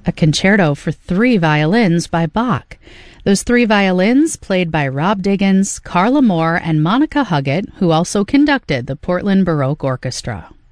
a concerto for 3 violins by Bach. Those 3 violins played by Rob Diggins, Carla Moore, and Monica Huggett, who also conducted the Portland Baroque Orchestra.